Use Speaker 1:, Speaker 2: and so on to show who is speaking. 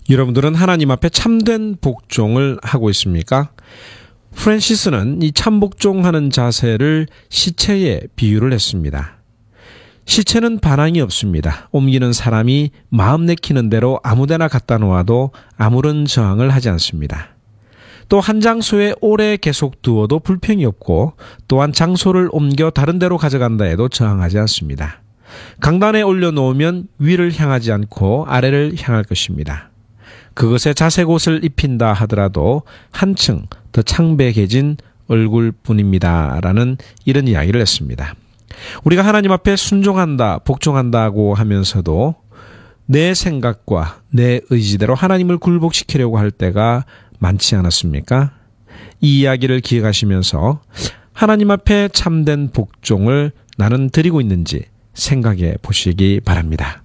Speaker 1: 여러분들은 하나님 앞에 참된 복종을 하고 있습니까? 프랜시스는 이 참복종하는 자세를 시체에 비유를 했습니다. 시체는 반항이 없습니다. 옮기는 사람이 마음 내키는 대로 아무데나 갖다 놓아도 아무런 저항을 하지 않습니다. 또 한 장소에 오래 계속 두어도 불평이 없고 또한 장소를 옮겨 다른 데로 가져간다 해도 저항하지 않습니다. 강단에 올려놓으면 위를 향하지 않고 아래를 향할 것입니다. 그것에 자색옷을 입힌다 하더라도 한층 더 창백해진 얼굴뿐입니다. 라는 이런 이야기를 했습니다. 우리가 하나님 앞에 순종한다, 복종한다고 하면서도 내 생각과 내 의지대로 하나님을 굴복시키려고 할 때가 많지 않았습니까? 이 이야기를 기억하시면서 하나님 앞에 참된 복종을 나는 드리고 있는지 생각해 보시기 바랍니다.